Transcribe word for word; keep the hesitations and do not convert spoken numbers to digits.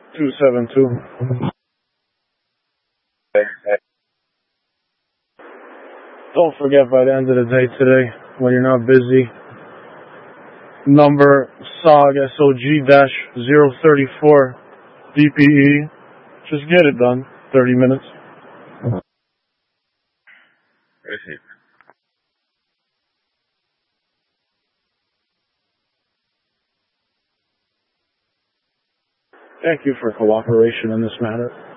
two seven two. Don't forget, by the end of the day today, when you're not busy, number S O G S O G dash zero thirty four D P E. Just get it done. Thirty minutes. Thank you for cooperation in this matter.